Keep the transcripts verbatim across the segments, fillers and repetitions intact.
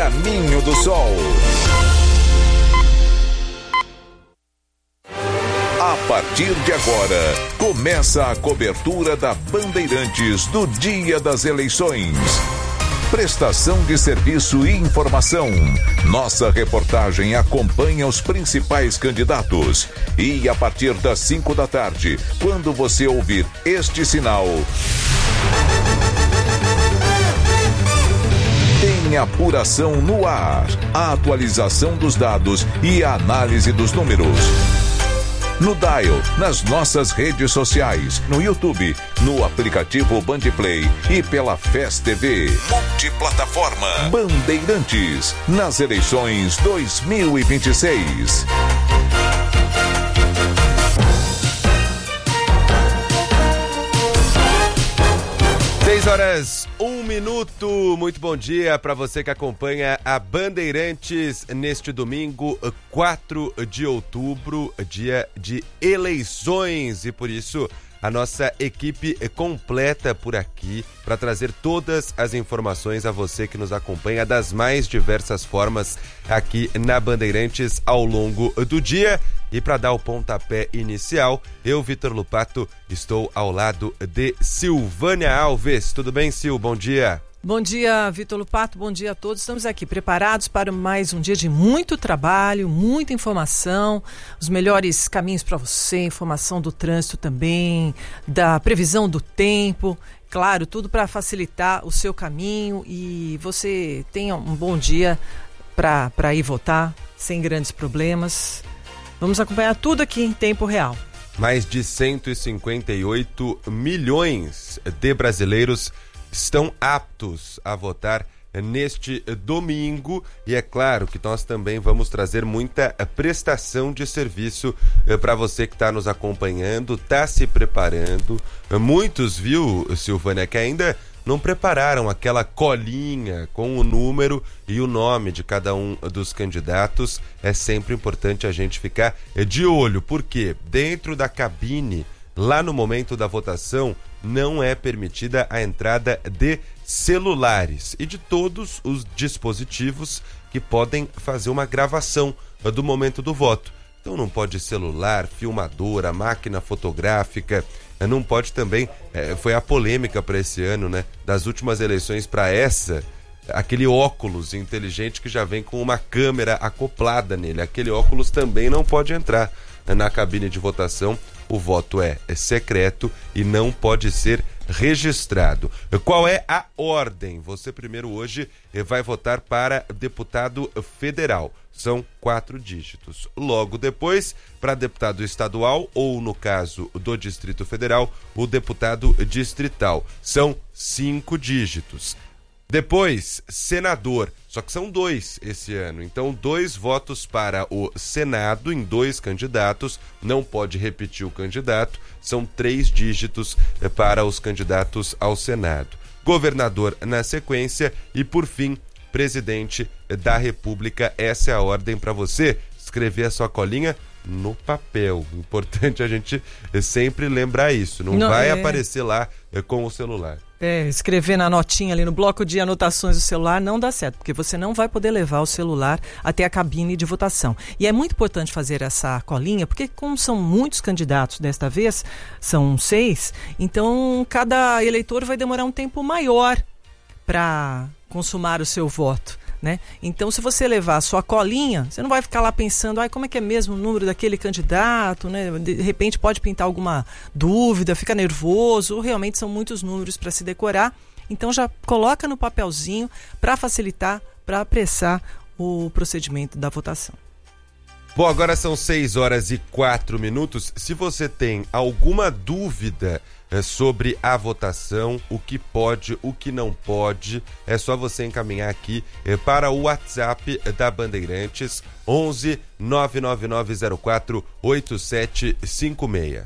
Caminho do Sol. A partir de agora, começa a cobertura da Bandeirantes do Dia das Eleições. Prestação de serviço e informação. Nossa reportagem acompanha os principais candidatos. E a partir das cinco da tarde, quando você ouvir este sinal, tem apuração no ar, a atualização dos dados e a análise dos números. No Dial, nas nossas redes sociais, no YouTube, no aplicativo Bandplay e pela F E S T V. Multiplataforma Bandeirantes, nas eleições dois mil e vinte e seis. seis horas, um minuto. Muito bom dia para você que acompanha a Bandeirantes neste domingo, quatro de outubro, dia de eleições. E por isso, a nossa equipe completa por aqui para trazer todas as informações a você que nos acompanha das mais diversas formas aqui na Bandeirantes ao longo do dia. E para dar o pontapé inicial, eu, Vitor Lupato, estou ao lado de Silvânia Alves. Tudo bem, Sil? Bom dia. Bom dia, Vitor Lupato. Bom dia a todos. Estamos aqui preparados para mais um dia de muito trabalho, muita informação, os melhores caminhos para você, informação do trânsito também, da previsão do tempo. Claro, tudo para facilitar o seu caminho e você tenha um bom dia para ir votar sem grandes problemas. Vamos acompanhar tudo aqui em tempo real. Mais de cento e cinquenta e oito milhões de brasileiros estão aptos a votar neste domingo e é claro que nós também vamos trazer muita prestação de serviço para você que está nos acompanhando, está se preparando. Muitos, viu, Silvânia, que ainda não prepararam aquela colinha com o número e o nome de cada um dos candidatos. É sempre importante a gente ficar de olho, porque dentro da cabine, lá no momento da votação, não é permitida a entrada de celulares e de todos os dispositivos que podem fazer uma gravação do momento do voto. Então não pode celular, filmadora, máquina fotográfica, não pode também, é, foi a polêmica para esse ano, né? Das últimas eleições para essa, aquele óculos inteligente que já vem com uma câmera acoplada nele, aquele óculos também não pode entrar na cabine de votação. O voto é secreto e não pode ser registrado. Qual é a ordem? Você primeiro hoje vai votar para deputado federal. São quatro dígitos. Logo depois, para deputado estadual ou, no caso do Distrito Federal, o deputado distrital. São cinco dígitos. Depois, senador, só que são dois esse ano, então dois votos para o Senado em dois candidatos, não pode repetir o candidato, são três dígitos para os candidatos ao Senado. Governador na sequência e, por fim, presidente da República. Essa é a ordem para você escrever a sua colinha no papel. Importante a gente sempre lembrar isso, não, não vai é... aparecer lá com o celular. É, escrever na notinha ali no bloco de anotações do celular não dá certo, porque você não vai poder levar o celular até a cabine de votação. E é muito importante fazer essa colinha, porque como são muitos candidatos desta vez, são seis, então cada eleitor vai demorar um tempo maior para consumar o seu voto, né? Então, se você levar a sua colinha, você não vai ficar lá pensando, ai, como é que é mesmo o número daquele candidato, né? De repente pode pintar alguma dúvida, fica nervoso, realmente são muitos números para se decorar. Então, já coloca no papelzinho para facilitar, para apressar o procedimento da votação. Bom, agora são seis horas e quatro minutos. Se você tem alguma dúvida é, sobre a votação, o que pode, o que não pode, é só você encaminhar aqui é, para o WhatsApp da Bandeirantes, onze nove nove nove zero quatro oito sete cinco seis.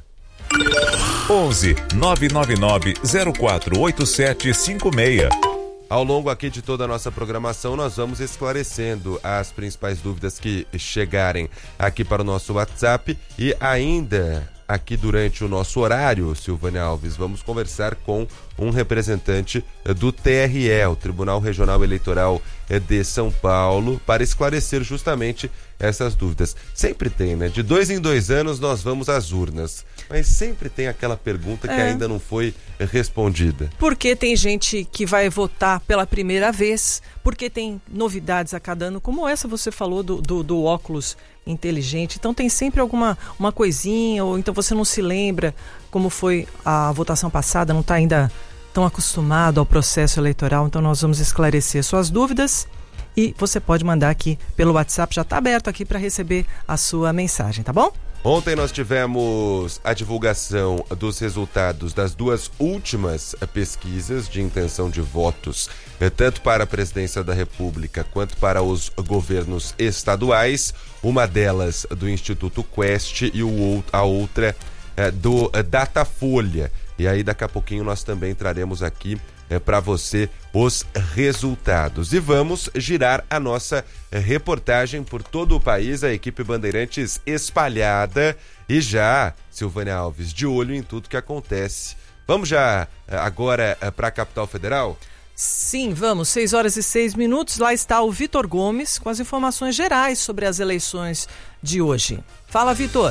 onze nove nove nove zero quatro oito sete cinco seis. Ao longo aqui de toda a nossa programação, nós vamos esclarecendo as principais dúvidas que chegarem aqui para o nosso WhatsApp e ainda aqui durante o nosso horário, Silvânia Alves, vamos conversar com um representante do T R E, o Tribunal Regional Eleitoral de São Paulo, para esclarecer justamente essas dúvidas. Sempre tem, né? De dois em dois anos nós vamos às urnas, mas sempre tem aquela pergunta que é. ainda não foi respondida. Porque tem gente que vai votar pela primeira vez, porque tem novidades a cada ano, como essa você falou do, do, do óculos inteligente, então tem sempre alguma uma coisinha, ou então você não se lembra como foi a votação passada, não está ainda tão acostumado ao processo eleitoral, então nós vamos esclarecer suas dúvidas e você pode mandar aqui pelo WhatsApp, já está aberto aqui para receber a sua mensagem, tá bom? Ontem nós tivemos a divulgação dos resultados das duas últimas pesquisas de intenção de votos, tanto para a presidência da República quanto para os governos estaduais, uma delas do Instituto Quest e o, a outra do Datafolha. E aí daqui a pouquinho nós também traremos aqui é, para você os resultados. E vamos girar a nossa é, reportagem por todo o país, a equipe Bandeirantes espalhada e já, Silvânia Alves, de olho em tudo que acontece. Vamos já agora é, para a capital federal? Sim, vamos, seis horas e seis minutos, lá está o Vitor Gomes com as informações gerais sobre as eleições de hoje. Fala, Vitor.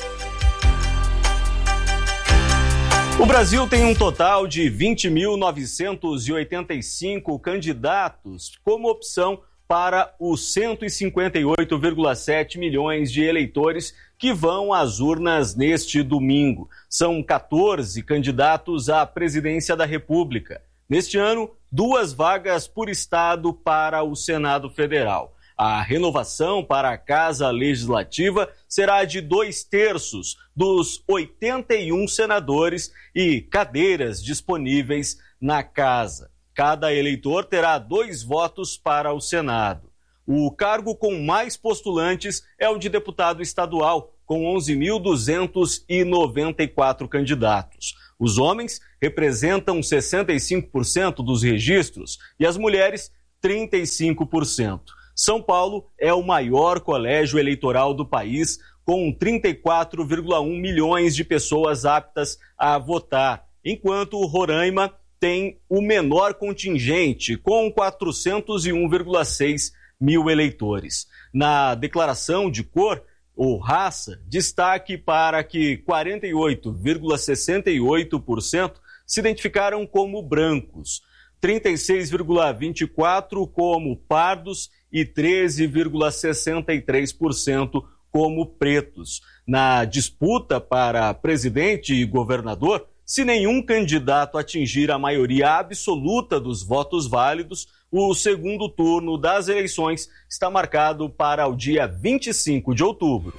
O Brasil tem um total de vinte mil novecentos e oitenta e cinco candidatos como opção para os cento e cinquenta e oito vírgula sete milhões de eleitores que vão às urnas neste domingo. São quatorze candidatos à presidência da República. Neste ano, duas vagas por estado para o Senado Federal. A renovação para a Casa Legislativa será de dois terços dos oitenta e um senadores e cadeiras disponíveis na Casa. Cada eleitor terá dois votos para o Senado. O cargo com mais postulantes é o de deputado estadual, com onze mil duzentos e noventa e quatro candidatos. Os homens representam sessenta e cinco por cento dos registros e as mulheres trinta e cinco por cento. São Paulo é o maior colégio eleitoral do país, com trinta e quatro vírgula um milhões de pessoas aptas a votar, enquanto Roraima tem o menor contingente, com quatrocentos e um vírgula seis mil eleitores. Na declaração de cor ou raça, destaque para que quarenta e oito vírgula sessenta e oito por cento se identificaram como brancos, trinta e seis vírgula vinte e quatro por cento como pardos e treze vírgula sessenta e três por cento como pretos. Na disputa para presidente e governador, se nenhum candidato atingir a maioria absoluta dos votos válidos, o segundo turno das eleições está marcado para o dia vinte e cinco de outubro.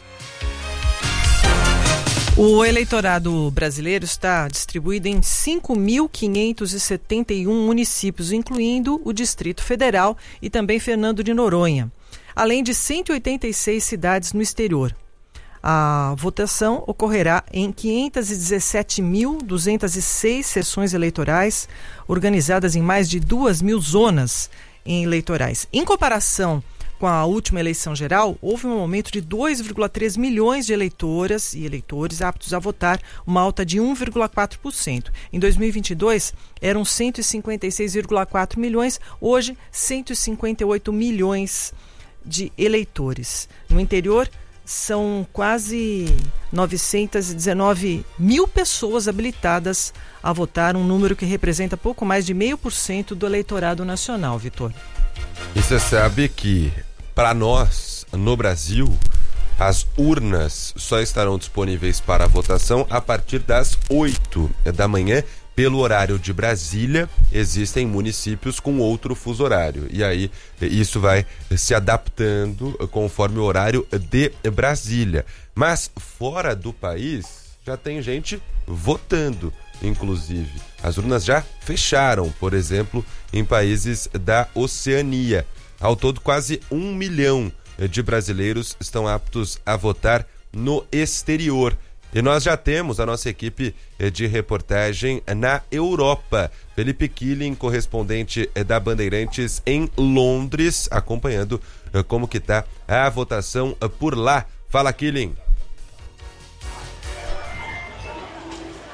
O eleitorado brasileiro está distribuído em cinco mil quinhentos e setenta e um municípios, incluindo o Distrito Federal e também Fernando de Noronha, além de cento e oitenta e seis cidades no exterior. A votação ocorrerá em quinhentas e dezessete mil duzentas e seis sessões eleitorais, organizadas em mais de duas mil zonas eleitorais. Em comparação com a última eleição geral, houve um aumento de dois vírgula três milhões de eleitoras e eleitores aptos a votar, uma alta de um vírgula quatro por cento. Em dois mil e vinte e dois, eram cento e cinquenta e seis vírgula quatro milhões, hoje cento e cinquenta e oito milhões de eleitores. No interior, são quase novecentas e dezenove mil pessoas habilitadas a votar, um número que representa pouco mais de meio por cento do eleitorado nacional, Vitor. E você sabe que, para nós, no Brasil, as urnas só estarão disponíveis para votação a partir das oito da manhã, pelo horário de Brasília. Existem municípios com outro fuso horário, e aí isso vai se adaptando conforme o horário de Brasília. Mas fora do país já tem gente votando, inclusive. As urnas já fecharam, por exemplo, em países da Oceania. Ao todo, quase um milhão de brasileiros estão aptos a votar no exterior. E nós já temos a nossa equipe de reportagem na Europa. Felipe Killing, correspondente da Bandeirantes em Londres, acompanhando como que está a votação por lá. Fala, Killing.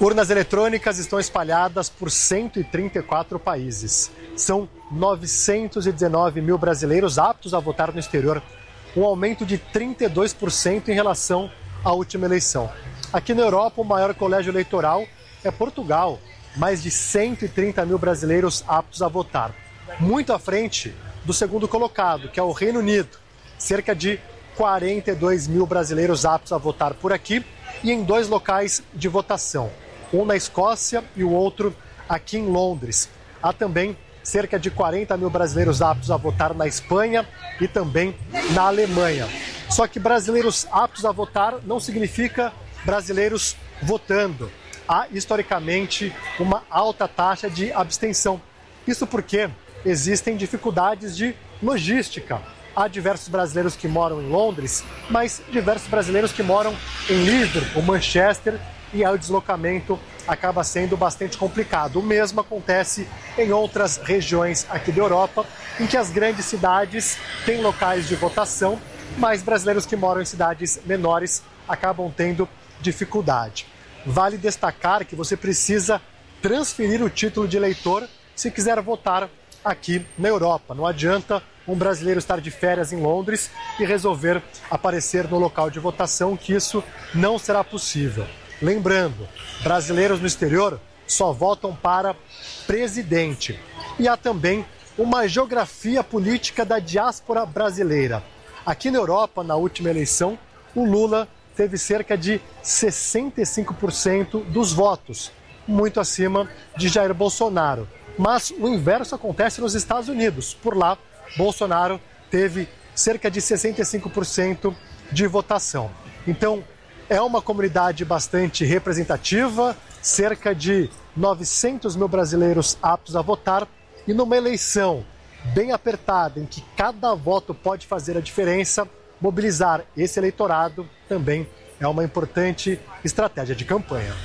Urnas eletrônicas estão espalhadas por cento e trinta e quatro países. São novecentos e dezenove mil brasileiros aptos a votar no exterior, um aumento de trinta e dois por cento em relação à última eleição. Aqui na Europa, o maior colégio eleitoral é Portugal, mais de cento e trinta mil brasileiros aptos a votar. Muito à frente do segundo colocado, que é o Reino Unido, cerca de quarenta e dois mil brasileiros aptos a votar por aqui e em dois locais de votação, um na Escócia e o outro aqui em Londres. Há também cerca de quarenta mil brasileiros aptos a votar na Espanha e também na Alemanha. Só que brasileiros aptos a votar não significa brasileiros votando. Há, historicamente, uma alta taxa de abstenção. Isso porque existem dificuldades de logística. Há diversos brasileiros que moram em Londres, mas diversos brasileiros que moram em Liverpool, Manchester, e aí o deslocamento acaba sendo bastante complicado. O mesmo acontece em outras regiões aqui da Europa, em que as grandes cidades têm locais de votação, mas brasileiros que moram em cidades menores acabam tendo dificuldade. Vale destacar que você precisa transferir o título de eleitor se quiser votar aqui na Europa. Não adianta um brasileiro estar de férias em Londres e resolver aparecer no local de votação, que isso não será possível. Lembrando, brasileiros no exterior só votam para presidente. E há também uma geografia política da diáspora brasileira. Aqui na Europa, na última eleição, o Lula teve cerca de sessenta e cinco por cento dos votos, muito acima de Jair Bolsonaro. Mas o inverso acontece nos Estados Unidos. Por lá, Bolsonaro teve cerca de sessenta e cinco por cento de votação. Então, é uma comunidade bastante representativa, cerca de novecentos mil brasileiros aptos a votar, e numa eleição bem apertada, em que cada voto pode fazer a diferença, mobilizar esse eleitorado também é uma importante estratégia de campanha.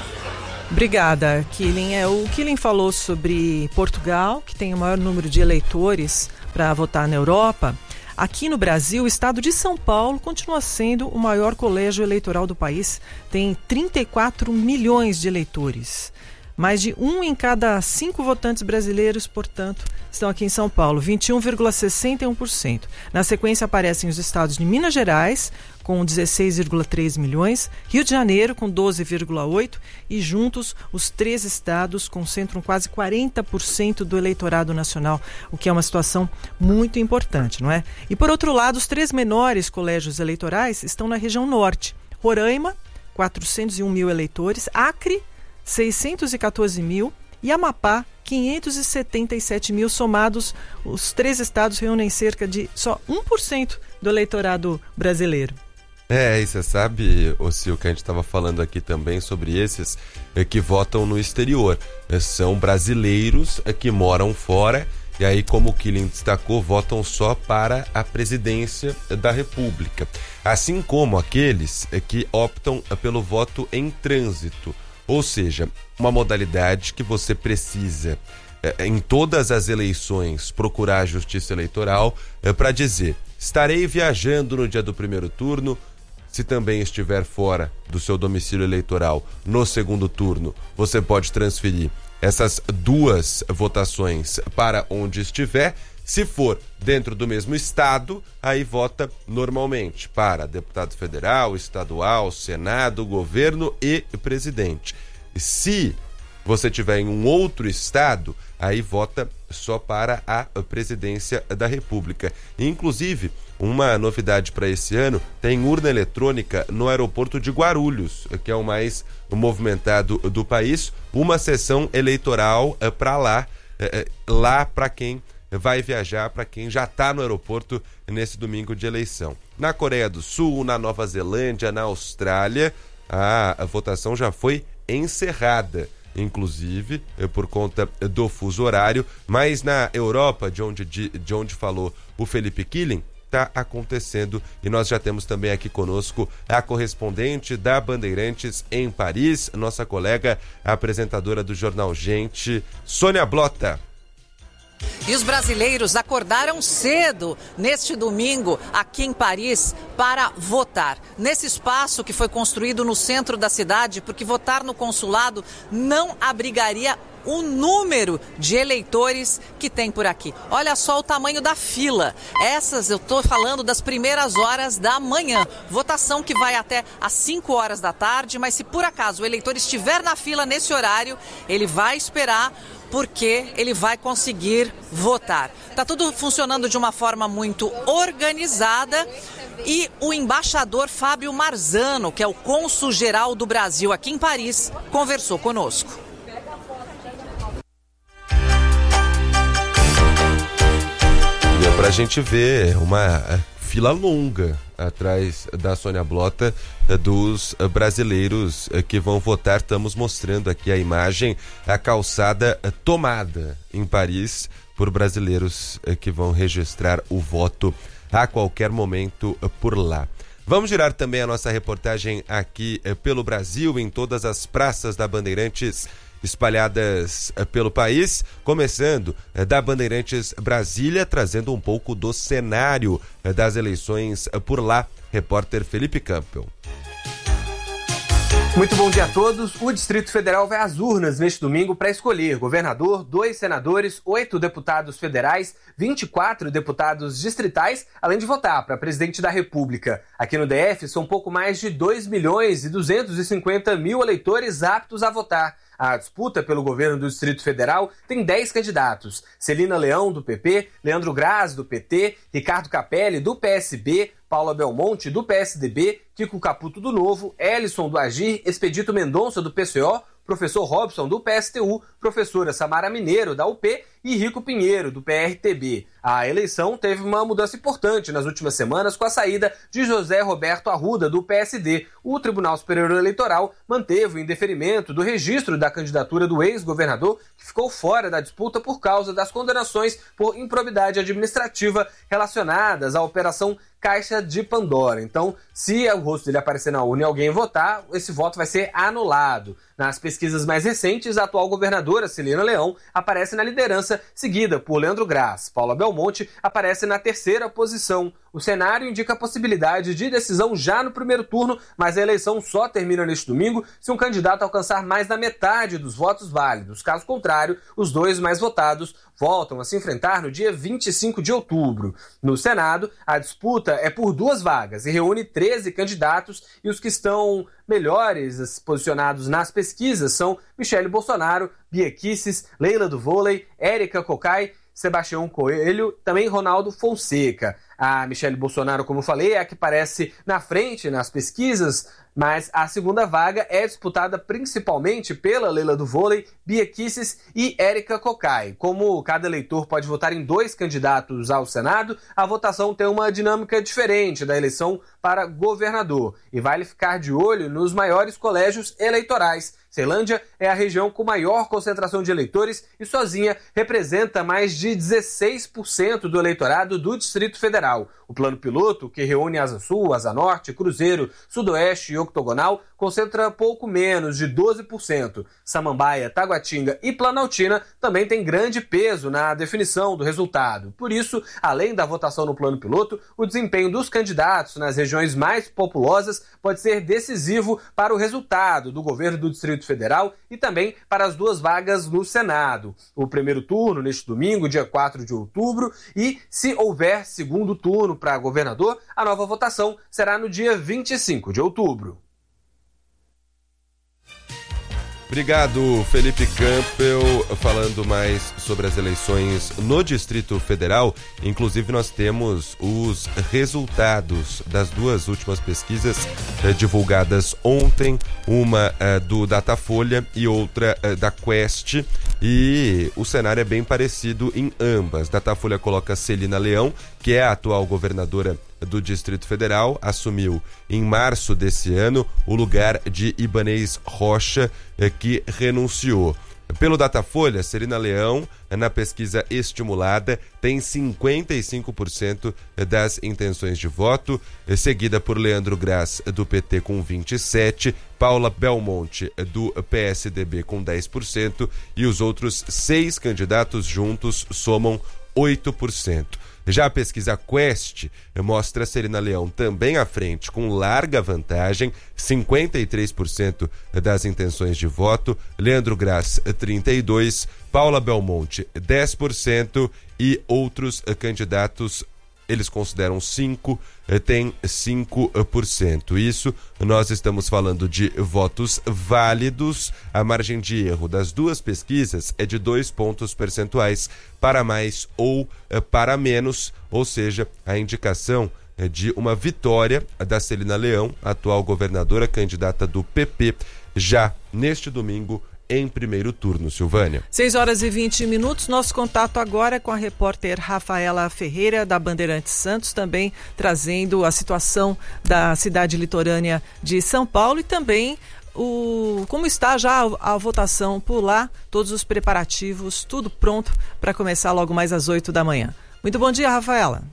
Obrigada, Killing. É, o Killing falou sobre Portugal, que tem o maior número de eleitores para votar na Europa. Aqui no Brasil, o estado de São Paulo continua sendo o maior colégio eleitoral do país. Tem trinta e quatro milhões de eleitores. Mais de um em cada cinco votantes brasileiros, portanto, estão aqui em São Paulo, vinte e um vírgula sessenta e um por cento. Na sequência aparecem os estados de Minas Gerais, com dezesseis vírgula três milhões, Rio de Janeiro, com doze vírgula oito, e juntos os três estados concentram quase quarenta por cento do eleitorado nacional, o que é uma situação muito importante, não é? E por outro lado, os três menores colégios eleitorais estão na região norte. Roraima, quatrocentos e um mil eleitores, Acre, seiscentos e quatorze mil, e Amapá, quinhentos e setenta e sete mil. Somados, os três estados reúnem cerca de só um por cento do eleitorado brasileiro. É, e você sabe, Ocil, que a gente estava falando aqui também sobre esses é, que votam no exterior. É, são brasileiros é, que moram fora, e aí, como o Killing destacou, votam só para a presidência da República. Assim como aqueles é, que optam é, pelo voto em trânsito. Ou seja, uma modalidade que você precisa, é, em todas as eleições, procurar a Justiça Eleitoral é, para dizer: estarei viajando no dia do primeiro turno. Se também estiver fora do seu domicílio eleitoral no segundo turno, você pode transferir essas duas votações para onde estiver. Se for dentro do mesmo estado, aí vota normalmente para deputado federal, estadual, senado, governo e presidente. Se você tiver em um outro estado, aí vota só para a presidência da República. Inclusive, uma novidade para esse ano, tem urna eletrônica no aeroporto de Guarulhos, que é o mais movimentado do país, uma sessão eleitoral para lá, lá para quem vai viajar, para quem já está no aeroporto nesse domingo de eleição. Na Coreia do Sul, na Nova Zelândia, na Austrália, a votação já foi encerrada, inclusive por conta do fuso horário, mas na Europa, de onde, de, de onde falou o Felipe Killing, está acontecendo, e nós já temos também aqui conosco a correspondente da Bandeirantes em Paris, nossa colega, a apresentadora do Jornal Gente, Sônia Blota. E os brasileiros acordaram cedo neste domingo aqui em Paris para votar. Nesse espaço que foi construído no centro da cidade, porque votar no consulado não abrigaria o número de eleitores que tem por aqui. Olha só o tamanho da fila. Essas eu estou falando das primeiras horas da manhã. Votação que vai até às cinco horas da tarde, mas se por acaso o eleitor estiver na fila nesse horário, ele vai esperar porque ele vai conseguir votar. Está tudo funcionando de uma forma muito organizada. E o embaixador Fábio Marzano, que é o cônsul-geral do Brasil aqui em Paris, conversou conosco. Para a gente ver uma fila longa atrás da Sônia Blota dos brasileiros que vão votar. Estamos mostrando aqui a imagem, a calçada tomada em Paris por brasileiros que vão registrar o voto a qualquer momento por lá. Vamos girar também a nossa reportagem aqui pelo Brasil, em todas as praças da Bandeirantes espalhadas pelo país, começando da Bandeirantes Brasília, trazendo um pouco do cenário das eleições por lá. Repórter Felipe Campbell. Muito bom dia a todos. O Distrito Federal vai às urnas neste domingo para escolher governador, dois senadores, oito deputados federais, vinte e quatro deputados distritais, além de votar para presidente da República. Aqui no D F são pouco mais de dois milhões e duzentos e cinquenta mil eleitores aptos a votar. A disputa pelo governo do Distrito Federal tem dez candidatos. Celina Leão, do P P, Leandro Graz, do P T, Ricardo Capelli, do P S B, Paula Belmonte, do P S D B, Kiko Caputo, do Novo, Ellison, do Agir, Expedito Mendonça, do P C O, professor Robson, do P S T U, professora Samara Mineiro, da U P, e Rico Pinheiro, do P R T B. A eleição teve uma mudança importante nas últimas semanas com a saída de José Roberto Arruda, do P S D. O Tribunal Superior Eleitoral manteve o indeferimento do registro da candidatura do ex-governador, que ficou fora da disputa por causa das condenações por improbidade administrativa relacionadas à Operação Caixa de Pandora. Então, se o rosto dele aparecer na urna e alguém votar, esse voto vai ser anulado. Nas pesquisas mais recentes, a atual governadora Celina Leão aparece na liderança, seguida por Leandro Graz. Paula Belmonte aparece na terceira posição. O cenário indica a possibilidade de decisão já no primeiro turno, mas a eleição só termina neste domingo se um candidato alcançar mais da metade dos votos válidos. Caso contrário, os dois mais votados voltam a se enfrentar no dia vinte e cinco de outubro. No Senado, a disputa é por duas vagas e reúne treze candidatos, e os que estão melhores posicionados nas pesquisas são Michele Bolsonaro, Bia Kicis, Leila do Vôlei, Érica Cocai, Sebastião Coelho, também Ronaldo Fonseca. A Michele Bolsonaro, como falei, é a que aparece na frente nas pesquisas, mas a segunda vaga é disputada principalmente pela Leila do Vôlei, Bia Kicis e Érica Cocai. Como cada eleitor pode votar em dois candidatos ao Senado, a votação tem uma dinâmica diferente da eleição para governador e vale ficar de olho nos maiores colégios eleitorais. Ceilândia é a região com maior concentração de eleitores e sozinha representa mais de dezesseis por cento do eleitorado do Distrito Federal. O plano piloto, que reúne Asa Sul, Asa Norte, Cruzeiro, Sudoeste e Octogonal, concentra pouco menos de doze por cento. Samambaia, Taguatinga e Planaltina também têm grande peso na definição do resultado. Por isso, além da votação no plano piloto, o desempenho dos candidatos nas regiões mais populosas pode ser decisivo para o resultado do governo do Distrito Federal e também para as duas vagas no Senado. O primeiro turno neste domingo, dia quatro de outubro, e se houver segundo turno para governador, a nova votação será no dia vinte e cinco de outubro. Obrigado, Felipe Campbell, falando mais sobre as eleições no Distrito Federal. Inclusive, nós temos os resultados das duas últimas pesquisas eh, divulgadas ontem, uma eh, do Datafolha e outra eh, da Quest, e o cenário é bem parecido em ambas. Datafolha coloca Celina Leão, que é a atual governadora do Distrito Federal, assumiu em março desse ano o lugar de Ibanez Rocha, que renunciou. Pelo Datafolha, Celina Leão, na pesquisa estimulada, tem cinquenta e cinco por cento das intenções de voto, seguida por Leandro Graz, do P T, com vinte e sete por cento, Paula Belmonte, do P S D B, com dez por cento, e os outros seis candidatos juntos somam oito por cento. Já a pesquisa Quest mostra Celina Leão também à frente, com larga vantagem, cinquenta e três por cento das intenções de voto, Leandro Graz, trinta e dois por cento, Paula Belmonte, dez por cento, e outros candidatos, eles consideram cinco, tem cinco por cento. Isso, nós estamos falando de votos válidos. A margem de erro das duas pesquisas é de dois pontos percentuais para mais ou para menos, ou seja, a indicação é de uma vitória da Celina Leão, atual governadora, candidata do P P, já neste domingo, em primeiro turno. Silvânia. seis horas e vinte minutos. Nosso contato agora é com a repórter Rafaela Ferreira, da Bandeirantes Santos, também trazendo a situação da cidade litorânea de São Paulo e também o, como está já a, a votação por lá, todos os preparativos, tudo pronto para começar logo mais às oito da manhã. Muito bom dia, Rafaela.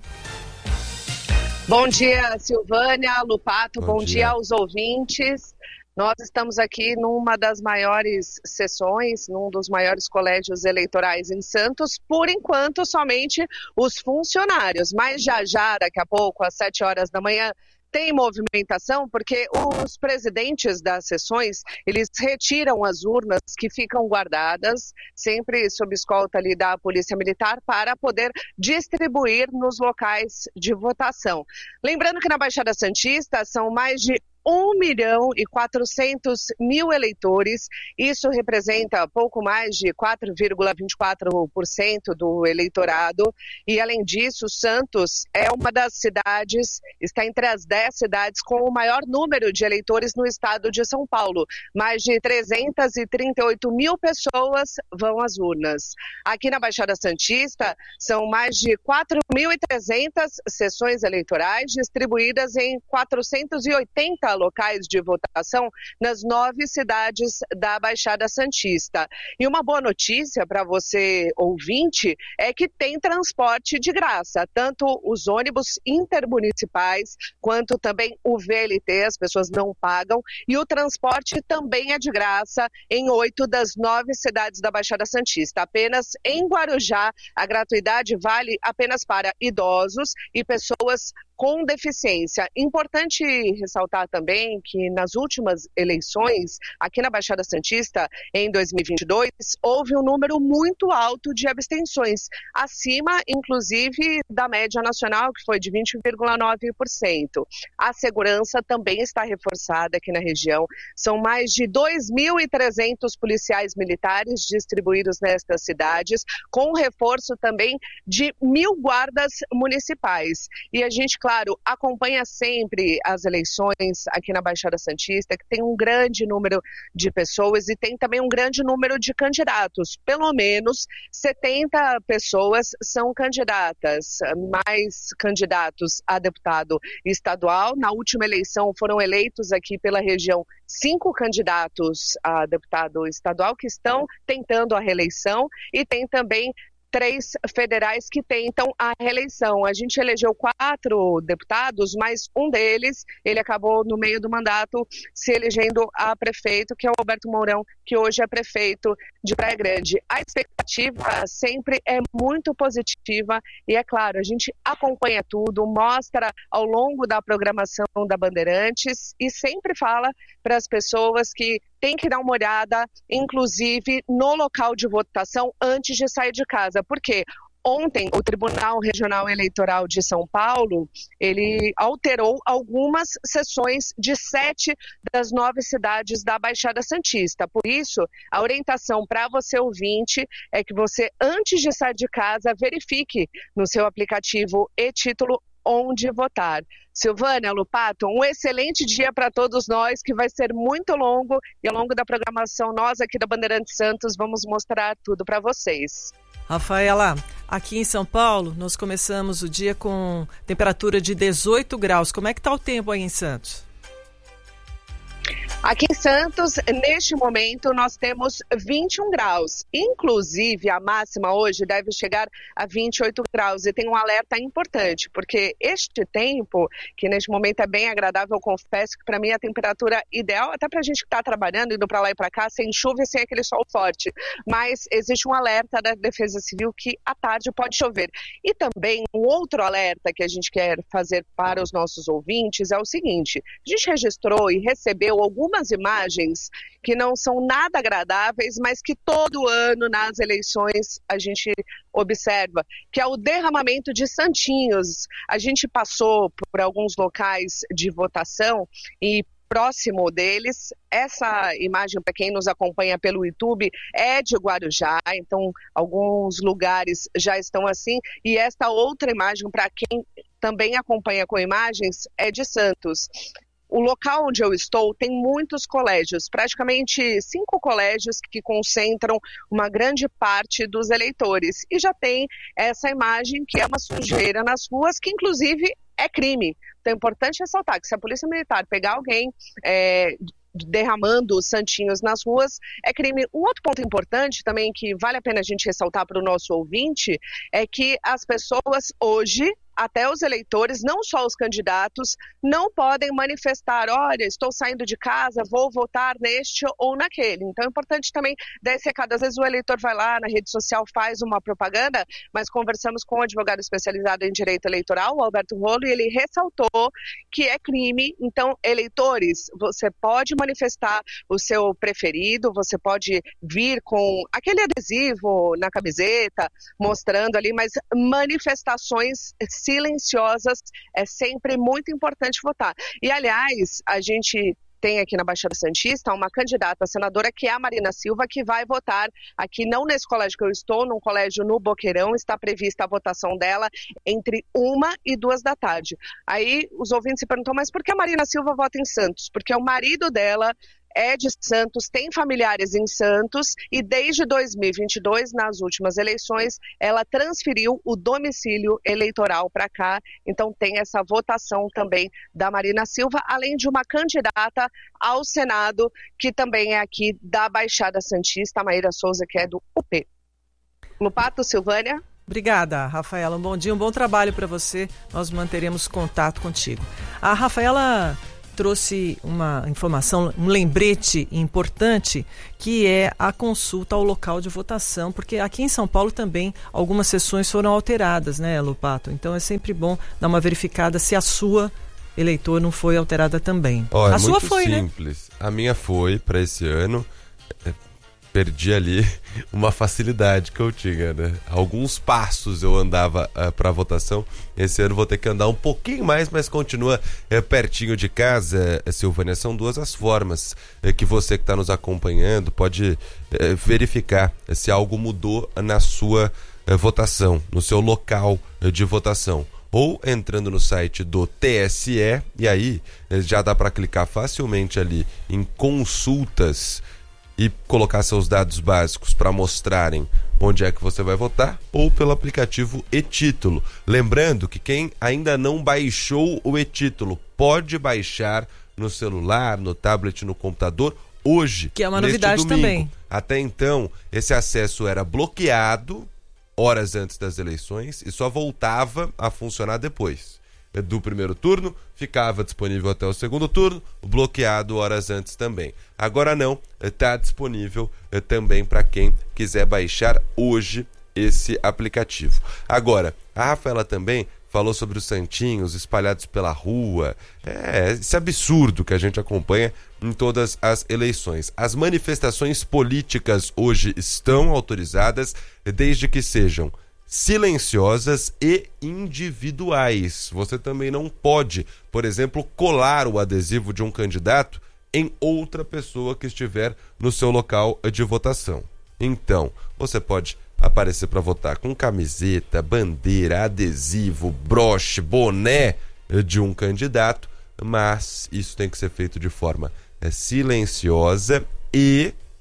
Bom dia, Silvânia, Lupato, bom, bom dia. dia aos ouvintes. Nós estamos aqui numa das maiores sessões, num dos maiores colégios eleitorais em Santos, por enquanto somente os funcionários, mas já já, daqui a pouco, às sete horas da manhã, tem movimentação, porque os presidentes das sessões, eles retiram as urnas que ficam guardadas, sempre sob escolta ali da Polícia Militar, para poder distribuir nos locais de votação. Lembrando que na Baixada Santista são mais de um milhão e quatrocentos mil eleitores, isso representa pouco mais de quatro vírgula vinte e quatro por cento do eleitorado, e além disso, Santos é uma das cidades, está entre as dez cidades com o maior número de eleitores no estado de São Paulo. Mais de trezentas e trinta e oito mil pessoas vão às urnas. Aqui na Baixada Santista, são mais de quatro mil e trezentas sessões eleitorais distribuídas em quatrocentos e oitenta locais de votação nas nove cidades da Baixada Santista. E uma boa notícia para você, ouvinte, é que tem transporte de graça, tanto os ônibus intermunicipais, quanto também o V L T, as pessoas não pagam, e o transporte também é de graça em oito das nove cidades da Baixada Santista. Apenas em Guarujá, a gratuidade vale apenas para idosos e pessoas com deficiência. Importante ressaltar também que nas últimas eleições, aqui na Baixada Santista, em dois mil e vinte e dois, houve um número muito alto de abstenções, acima, inclusive, da média nacional, que foi de vinte vírgula nove por cento. A segurança também está reforçada aqui na região. São mais de dois mil e trezentos policiais militares distribuídos nestas cidades, com reforço também de mil guardas municipais. E a gente, claro, acompanha sempre as eleições aqui na Baixada Santista, que tem um grande número de pessoas e tem também um grande número de candidatos. Pelo menos setenta pessoas são candidatas, mais candidatos a deputado estadual. Na última eleição foram eleitos aqui pela região cinco candidatos a deputado estadual que estão tentando a reeleição, e tem também três federais que tentam a reeleição. A gente elegeu quatro deputados, mas um deles, ele acabou no meio do mandato se elegendo a prefeito, que é o Alberto Mourão, que hoje é prefeito de Praia Grande. A expectativa sempre é muito positiva e, é claro, a gente acompanha tudo, mostra ao longo da programação da Bandeirantes e sempre fala para as pessoas que tem que dar uma olhada, inclusive, no local de votação antes de sair de casa. Por quê? Ontem, o Tribunal Regional Eleitoral de São Paulo, ele alterou algumas sessões de sete das nove cidades da Baixada Santista. Por isso, a orientação para você, ouvinte, é que você, antes de sair de casa, verifique no seu aplicativo e-título onde votar. Silvânia, Lupato, um excelente dia para todos nós, que vai ser muito longo, e ao longo da programação nós aqui da Bandeirantes Santos vamos mostrar tudo para vocês. Rafaela, aqui em São Paulo nós começamos o dia com temperatura de dezoito graus. Como é que está o tempo aí em Santos? Aqui em Santos, neste momento, nós temos vinte e um graus. Inclusive, a máxima hoje deve chegar a vinte e oito graus. E tem um alerta importante, porque este tempo, que neste momento é bem agradável, eu confesso que para mim é a temperatura ideal, até para a gente que está trabalhando, indo para lá e para cá, sem chuva e sem aquele sol forte. Mas existe um alerta da Defesa Civil que à tarde pode chover. E também um outro alerta que a gente quer fazer para os nossos ouvintes é o seguinte: a gente registrou e recebeu algumas algumas imagens que não são nada agradáveis, mas que todo ano nas eleições a gente observa, que é o derramamento de santinhos. A gente passou por alguns locais de votação e próximo deles, essa imagem, para quem nos acompanha pelo YouTube, é de Guarujá, então alguns lugares já estão assim, e esta outra imagem, para quem também acompanha com imagens, é de Santos. O local onde eu estou tem muitos colégios, praticamente cinco colégios que concentram uma grande parte dos eleitores. E já tem essa imagem que é uma sujeira nas ruas, que inclusive é crime. Então é importante ressaltar que se a Polícia Militar pegar alguém é, derramando santinhos nas ruas, é crime. Um outro ponto importante também que vale a pena a gente ressaltar para o nosso ouvinte é que as pessoas hoje, até os eleitores, não só os candidatos, não podem manifestar, olha, estou saindo de casa, vou votar neste ou naquele. Então é importante também dar esse recado. Às vezes o eleitor vai lá na rede social, faz uma propaganda, mas conversamos com um advogado especializado em direito eleitoral, o Alberto Rolo, e ele ressaltou que é crime. Então, eleitores, você pode manifestar o seu preferido, você pode vir com aquele adesivo na camiseta, mostrando ali, mas manifestações silenciosas, é sempre muito importante votar. E, aliás, a gente tem aqui na Baixada Santista uma candidata a senadora, que é a Marina Silva, que vai votar aqui, não nesse colégio que eu estou, num colégio no Boqueirão. Está prevista a votação dela entre uma e duas da tarde. Aí os ouvintes se perguntam, mas por que a Marina Silva vota em Santos? Porque o marido dela é de Santos, tem familiares em Santos e desde dois mil e vinte e dois, nas últimas eleições, ela transferiu o domicílio eleitoral para cá. Então tem essa votação também da Marina Silva, além de uma candidata ao Senado, que também é aqui da Baixada Santista, a Maíra Souza, que é do U P. Lupato, Silvânia. Obrigada, Rafaela. Um bom dia, um bom trabalho para você. Nós manteremos contato contigo. A Rafaela trouxe uma informação, um lembrete importante, que é a consulta ao local de votação, porque aqui em São Paulo também algumas sessões foram alteradas, né, Lupato? Então é sempre bom dar uma verificada se a sua eleitor não foi alterada também. Olha, a sua foi, simples. Né? A minha foi para esse ano. Perdi ali uma facilidade que eu tinha, né? Alguns passos eu andava uh, para votação. Esse ano vou ter que andar um pouquinho mais, mas continua uh, pertinho de casa, uh, Silvânia. São duas as formas uh, que você que está nos acompanhando pode uh, verificar uh, se algo mudou na sua uh, votação, no seu local uh, de votação. Ou entrando no site do T S E, e aí uh, já dá para clicar facilmente ali em consultas e colocar seus dados básicos para mostrarem onde é que você vai votar, ou pelo aplicativo e-Título. Lembrando que quem ainda não baixou o e-Título pode baixar no celular, no tablet, no computador hoje, que é uma neste novidade domingo. Também. Até então, esse acesso era bloqueado horas antes das eleições e só voltava a funcionar depois do primeiro turno, ficava disponível até o segundo turno, bloqueado horas antes também. Agora não, está disponível também para quem quiser baixar hoje esse aplicativo. Agora, a Rafaela também falou sobre os santinhos espalhados pela rua. É esse absurdo que a gente acompanha em todas as eleições. As manifestações políticas hoje estão autorizadas desde que sejam silenciosas e individuais. Você também não pode, por exemplo, colar o adesivo de um candidato em outra pessoa que estiver no seu local de votação. Então, você pode aparecer para votar com camiseta, bandeira, adesivo, broche, boné de um candidato, mas isso tem que ser feito de forma silenciosa e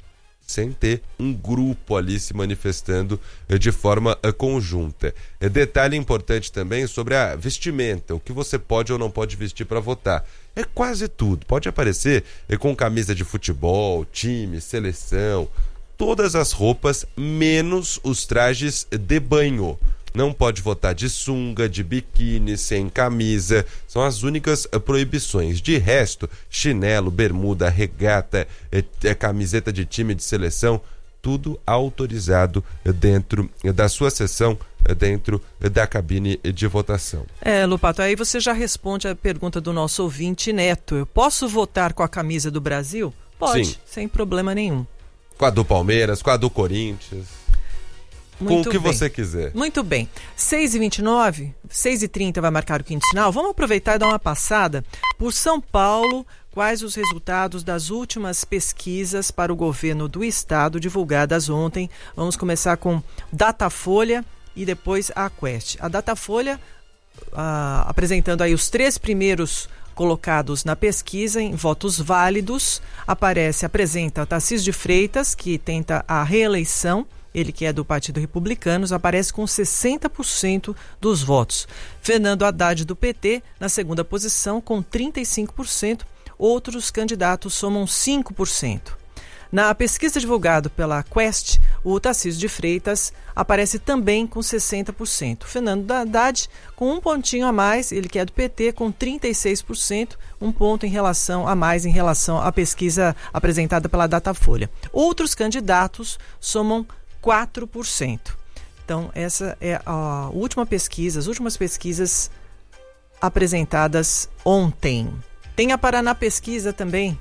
sem ter um grupo ali se manifestando de forma conjunta. Detalhe importante também sobre a vestimenta, o que você pode ou não pode vestir para votar. É quase tudo, pode aparecer com camisa de futebol, time, seleção, todas as roupas, menos os trajes de banho. Não pode votar de sunga, de biquíni, sem camisa. São as únicas proibições. De resto, chinelo, bermuda, regata, é, é, camiseta de time de seleção, tudo autorizado dentro da sua sessão, dentro da cabine de votação. É, Lupato, aí você já responde a pergunta do nosso ouvinte Neto. Eu posso votar com a camisa do Brasil? Pode, Sim. sem problema nenhum. Com a do Palmeiras, com a do Corinthians... Muito com o que bem. Você quiser. Muito bem. seis e vinte e nove, seis e trinta vai marcar o quinto sinal. Vamos aproveitar e dar uma passada por São Paulo. Quais os resultados das últimas pesquisas para o governo do estado divulgadas ontem? Vamos começar com Datafolha e depois a Quest. A Datafolha ah, apresentando aí os três primeiros colocados na pesquisa em votos válidos. Aparece, apresenta Tarcísio de Freitas, que tenta a reeleição. Ele que é do Partido Republicanos, aparece com sessenta por cento dos votos. Fernando Haddad, do P T, na segunda posição, com trinta e cinco por cento. Outros candidatos somam cinco por cento. Na pesquisa divulgada pela Quest, o Tarcísio de Freitas aparece também com sessenta por cento. Fernando Haddad, com um pontinho a mais, ele que é do P T, com trinta e seis por cento, um ponto em relação a mais em relação à pesquisa apresentada pela Datafolha. Outros candidatos somam quatro por cento. Então, essa é a última pesquisa, as últimas pesquisas apresentadas ontem. Tem a Paraná Pesquisa também.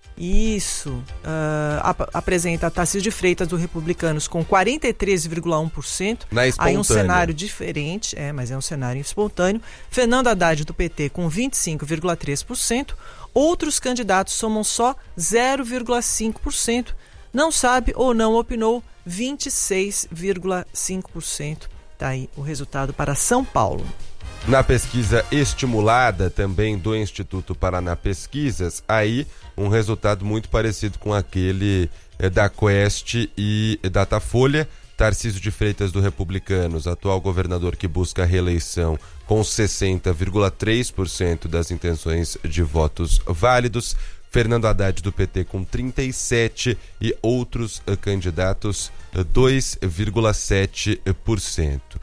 Isso. Uh, ap- apresenta a Tarcísio de Freitas, do Republicanos, com quarenta e três vírgula um por cento. Na espontânea. Aí um cenário diferente, é, mas é um cenário espontâneo. Fernando Haddad, do P T, com vinte e cinco vírgula três por cento. Outros candidatos somam só zero vírgula cinco por cento. Não sabe ou não opinou, vinte e seis vírgula cinco por cento. Está aí o resultado para São Paulo. Na pesquisa estimulada também do Instituto Paraná Pesquisas, aí um resultado muito parecido com aquele é, da Quest e Datafolha. Tarcísio de Freitas, do Republicanos, atual governador que busca a reeleição, com sessenta vírgula três por cento das intenções de votos válidos. Fernando Haddad, do P T, com trinta e sete por cento e outros uh, candidatos uh, dois vírgula sete por cento.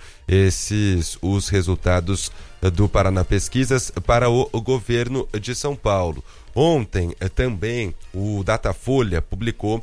Esses os resultados uh, do Paraná Pesquisas para o, o governo de São Paulo. Ontem uh, também o Datafolha publicou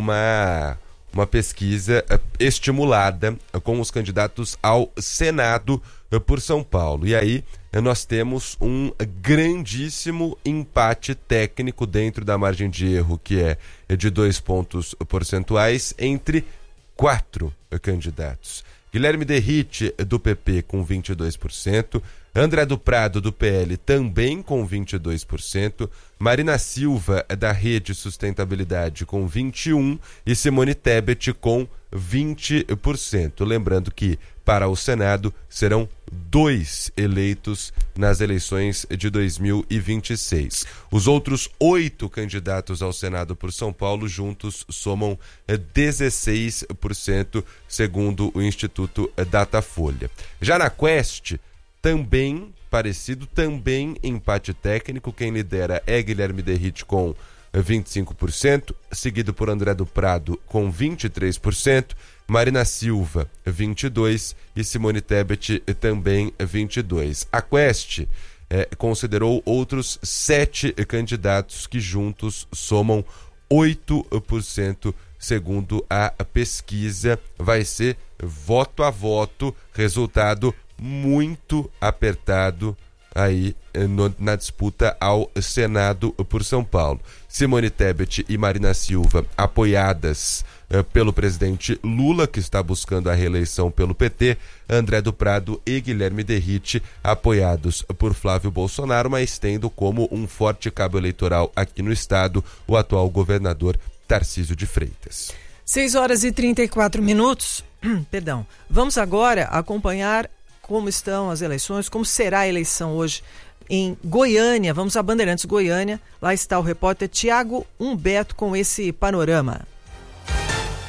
uma, uma pesquisa uh, estimulada uh, com os candidatos ao Senado uh, por São Paulo. E aí nós temos um grandíssimo empate técnico dentro da margem de erro, que é de dois pontos percentuais, entre quatro candidatos. Guilherme Derrite, do P P, com vinte e dois por cento. André do Prado, do P L, também com vinte e dois por cento. Marina Silva, da Rede Sustentabilidade, com vinte e um por cento. E Simone Tebet, com vinte por cento. Lembrando que, para o Senado, serão dois eleitos nas eleições de dois mil e vinte e seis. Os outros oito candidatos ao Senado por São Paulo juntos somam dezesseis por cento, segundo o Instituto Datafolha. Já na Quest, também parecido, também empate técnico. Quem lidera é Guilherme Derrite, com vinte e cinco por cento, seguido por André do Prado, com vinte e três por cento, Marina Silva, vinte e dois por cento, e Simone Tebet, também vinte e dois por cento. A Quest eh, considerou outros sete candidatos que juntos somam oito por cento, segundo a pesquisa. Vai ser voto a voto, resultado muito apertado aí no, na disputa ao Senado por São Paulo. Simone Tebet e Marina Silva, apoiadas eh, pelo presidente Lula, que está buscando a reeleição pelo P T. André do Prado e Guilherme Derrite, apoiados por Flávio Bolsonaro, mas tendo como um forte cabo eleitoral aqui no estado o atual governador Tarcísio de Freitas. seis horas e trinta e quatro minutos. Perdão. Vamos agora acompanhar como estão as eleições, como será a eleição hoje em Goiânia. Vamos a Bandeirantes Goiânia. Lá está o repórter Tiago Humberto com esse panorama.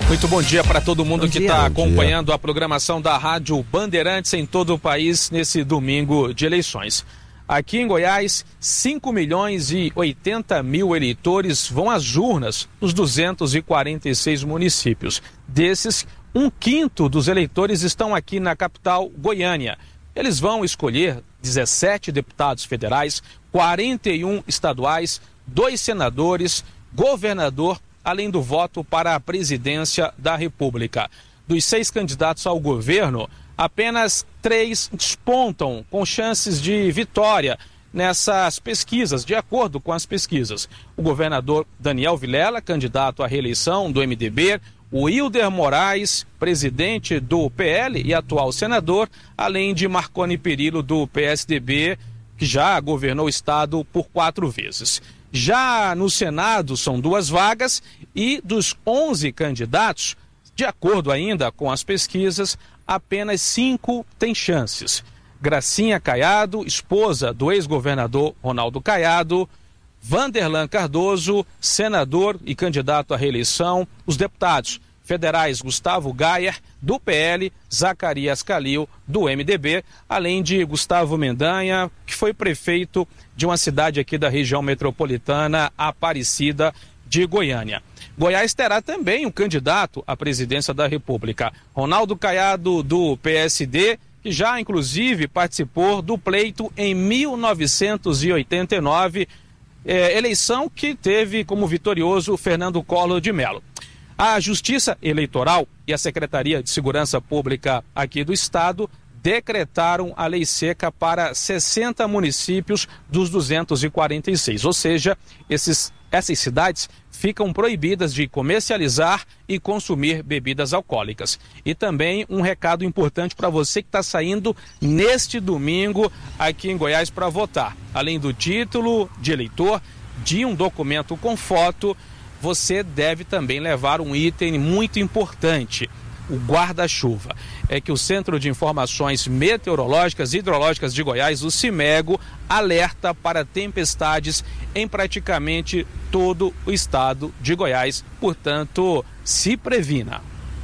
Muito bom dia para todo mundo Bom que dia. está Bom acompanhando dia. a programação da Rádio Bandeirantes em todo o país nesse domingo de eleições. Aqui em Goiás, cinco milhões e oitenta mil eleitores vão às urnas nos duzentos e quarenta e seis municípios. Desses, um quinto dos eleitores estão aqui na capital Goiânia. Eles vão escolher dezessete deputados federais, quarenta e um estaduais, dois senadores, governador, além do voto para a presidência da República. Dos seis candidatos ao governo, apenas três despontam com chances de vitória nessas pesquisas, de acordo com as pesquisas. O governador Daniel Vilela, candidato à reeleição do M D B, o Hilder Moraes, presidente do P L e atual senador, além de Marconi Perillo, do P S D B, que já governou o estado por quatro vezes. Já no Senado são duas vagas e dos onze candidatos, de acordo ainda com as pesquisas, apenas cinco têm chances. Gracinha Caiado, esposa do ex-governador Ronaldo Caiado, Vanderlan Cardoso, senador e candidato à reeleição, os deputados federais Gustavo Gayer, do P L, Zacarias Calil, do M D B, além de Gustavo Mendanha, que foi prefeito de uma cidade aqui da região metropolitana, Aparecida de Goiânia. Goiás terá também um candidato à presidência da República, Ronaldo Caiado, do P S D, que já inclusive participou do pleito em mil novecentos e oitenta e nove, eh, eleição que teve como vitorioso Fernando Collor de Mello. A Justiça Eleitoral e a Secretaria de Segurança Pública aqui do estado decretaram a lei seca para sessenta municípios dos duzentos e quarenta e seis, ou seja, esses, essas cidades ficam proibidas de comercializar e consumir bebidas alcoólicas. E também um recado importante para você que está saindo neste domingo aqui em Goiás para votar. Além do título de eleitor, de um documento com foto, você deve também levar um item muito importante, o guarda-chuva. É que o Centro de Informações Meteorológicas e Hidrológicas de Goiás, o CIMEGO, alerta para tempestades em praticamente todo o estado de Goiás. Portanto, se previna.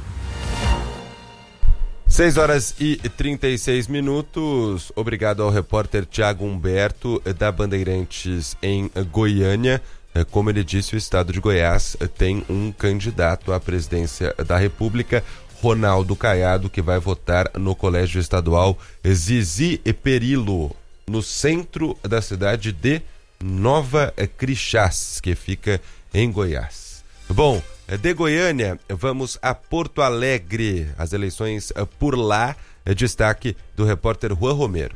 seis horas e trinta e seis minutos. Obrigado ao repórter Tiago Humberto, da Bandeirantes em Goiânia. Como ele disse, o estado de Goiás tem um candidato à presidência da República, Ronaldo Caiado, que vai votar no Colégio Estadual Zizi Perillo, no centro da cidade de Nova Crixás, que fica em Goiás. Bom, de Goiânia, vamos a Porto Alegre. As eleições por lá, destaque do repórter Juan Romero.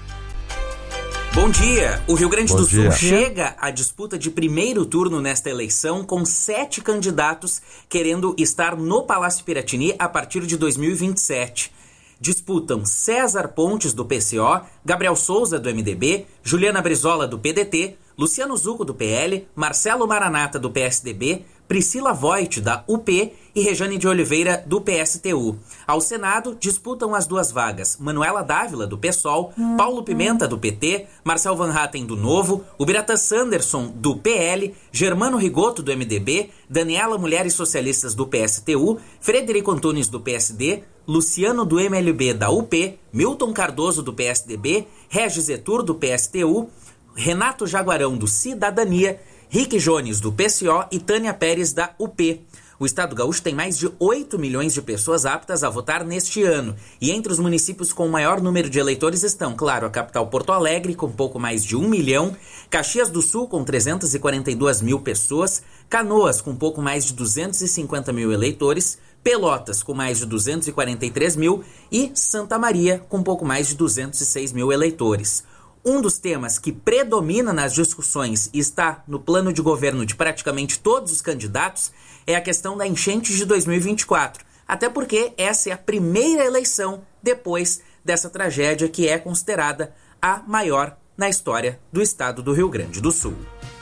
Bom dia! O Rio Grande Bom do dia. Sul chega à disputa de primeiro turno nesta eleição com sete candidatos querendo estar no Palácio Piratini a partir de dois mil e vinte e sete. Disputam César Pontes, do P C O, Gabriel Souza, do M D B, Juliana Brizola, do P D T, Luciano Zucco, do P L, Marcelo Maranata, do P S D B, Priscila Voigt, da U P e Rejane de Oliveira, do P S T U. Ao Senado, disputam as duas vagas Manuela Dávila, do PSOL, Paulo Pimenta, do P T, Marcel Van Hatten, do Novo, Ubiratan Sanderson, do P L, Germano Rigoto, do M D B, Daniela Mulheres Socialistas, do P S T U, Frederico Antunes, do P S D, Luciano, do M L B, da U P, Milton Cardoso, do P S D B, Regis Etur, do P S T U, Renato Jaguarão, do Cidadania, Rick Jones, do P C O e Tânia Pérez, da U P. O estado gaúcho tem mais de oito milhões de pessoas aptas a votar neste ano. E entre os municípios com o maior número de eleitores estão, claro, a capital Porto Alegre, com pouco mais de um milhão, Caxias do Sul, com trezentas e quarenta e duas mil pessoas, Canoas, com pouco mais de duzentos e cinquenta mil eleitores, Pelotas, com mais de duzentos e quarenta e três mil e Santa Maria, com pouco mais de duzentos e seis mil eleitores. Um dos temas que predomina nas discussões e está no plano de governo de praticamente todos os candidatos é a questão da enchente de dois mil e vinte e quatro, até porque essa é a primeira eleição depois dessa tragédia que é considerada a maior na história do estado do Rio Grande do Sul.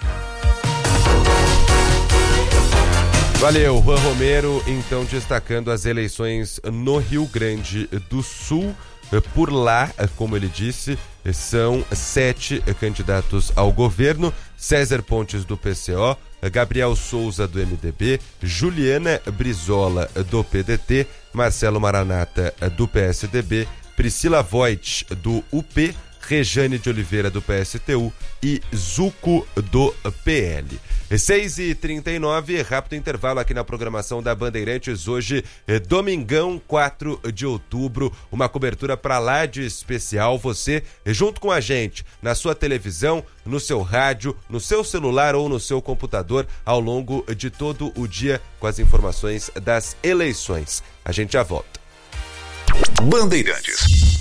Valeu, Juan Romero, então destacando as eleições no Rio Grande do Sul. Por lá, como ele disse, são sete candidatos ao governo: César Pontes, do P C O, Gabriel Souza, do M D B, Juliana Brizola, do P D T, Marcelo Maranata, do P S D B, Priscila Voigt, do U P, Rejane de Oliveira, do P S T U e Zuco, do P L. seis e trinta e nove, rápido intervalo aqui na programação da Bandeirantes. Hoje, domingão, quatro de outubro, uma cobertura para lá de especial. Você, junto com a gente, na sua televisão, no seu rádio, no seu celular ou no seu computador, ao longo de todo o dia, com as informações das eleições. A gente já volta. Bandeirantes.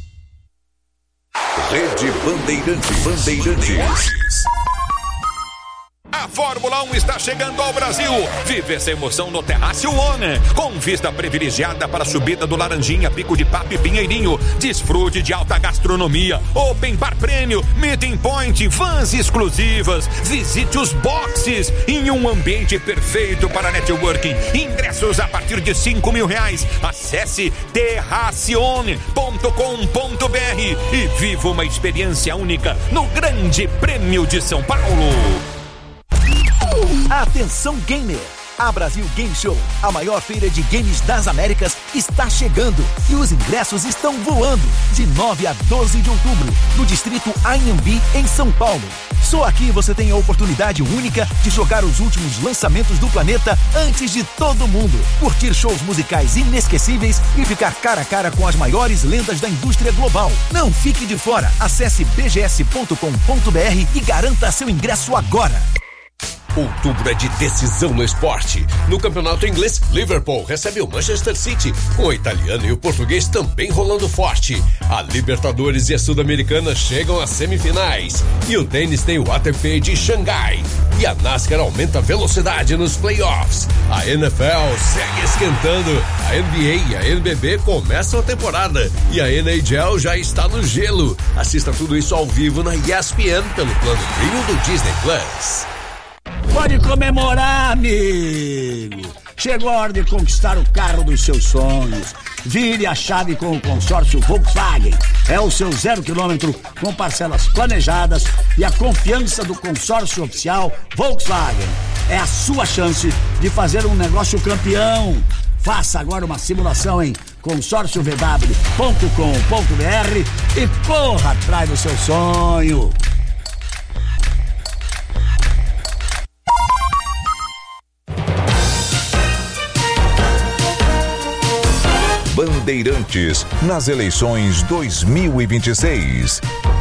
Rede Bandeirantes. Bandeirantes. A Fórmula um está chegando ao Brasil. Vive essa emoção no Terrace One, com vista privilegiada para a subida do Laranjinha, Pico de Papo e Pinheirinho. Desfrute de alta gastronomia, Open Bar Prêmio, Meeting Point, vans exclusivas. Visite os boxes em um ambiente perfeito para networking. Ingressos a partir de cinco mil reais. Acesse terraceone ponto com ponto br e viva uma experiência única no Grande Prêmio de São Paulo. Atenção gamer! A Brasil Game Show, a maior feira de games das Américas, está chegando e os ingressos estão voando. De nove a doze de outubro, no distrito Anhembi, em São Paulo. Só aqui você tem a oportunidade única de jogar os últimos lançamentos do planeta antes de todo mundo. Curtir shows musicais inesquecíveis e ficar cara a cara com as maiores lendas da indústria global. Não fique de fora. Acesse b g s ponto com ponto b r e garanta seu ingresso agora. Outubro é de decisão no esporte. No campeonato inglês, Liverpool recebe o Manchester City, com o italiano e o português também rolando forte. A Libertadores e a Sul-Americana chegam às semifinais. E o tênis tem o A T P de Xangai. E a NASCAR aumenta a velocidade nos playoffs. A N F L segue esquentando. A N B A e a N B B começam a temporada. E a N H L já está no gelo. Assista tudo isso ao vivo na E S P N pelo plano Premium do Disney Plus. Pode comemorar, amigo! Chegou a hora de conquistar o carro dos seus sonhos. Vire a chave com o consórcio Volkswagen. É o seu zero quilômetro com parcelas planejadas e a confiança do consórcio oficial Volkswagen. É a sua chance de fazer um negócio campeão. Faça agora uma simulação em consórcio v w ponto com ponto b r e corra atrás do seu sonho. Bandeirantes nas eleições dois mil e vinte e seis.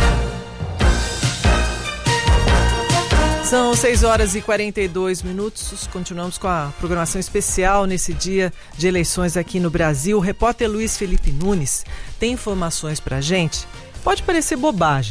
São seis horas e quarenta e dois minutos. Continuamos com a programação especial nesse dia de eleições aqui no Brasil. O repórter Luiz Felipe Nunes tem informações pra gente. Pode parecer bobagem,